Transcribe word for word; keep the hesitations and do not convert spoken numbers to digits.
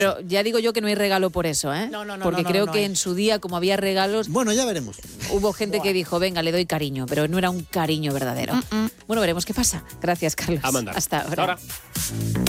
Pero ya digo yo que no hay regalo por eso, ¿eh? No, no, no. Porque no, creo no, no que hay. en su día, como había regalos, Bueno, ya veremos. hubo gente Buah. que dijo, venga, le doy cariño, pero no era un cariño verdadero. Mm, mm. Bueno, veremos qué pasa. Gracias, Carlos. A mandar. Hasta ahora. Hasta ahora.